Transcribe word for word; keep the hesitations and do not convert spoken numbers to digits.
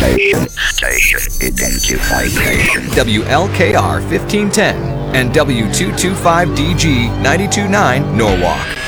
Station. Station identification. W L K R fifteen ten and W two twenty-five D G ninety-two point nine Norwalk.